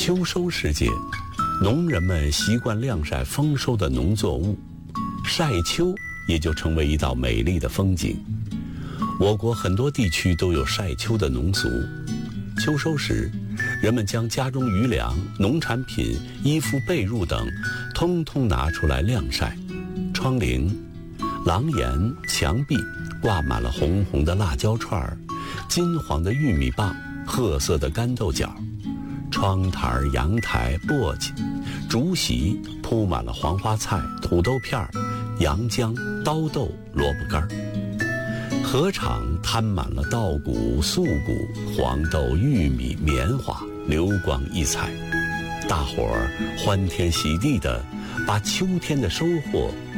秋收时节，农人们习惯晾晒丰收的农作物，晒秋也就成为一道美丽的风景。我国很多地区都有晒秋的农俗。秋收时，人们将家中余粮、农产品、衣服、被褥等通通拿出来晾晒。窗棂、廊檐、墙壁挂满了红红的辣椒串儿、金黄的玉米棒、褐色的干豆角。窗台、阳台、簸箕、竹席铺满了黄花菜、土豆片、洋姜、刀豆、萝卜干儿。禾场摊满了稻谷、粟谷、黄豆、玉米、棉花，流光溢彩。大伙儿欢天喜地地把秋天的收获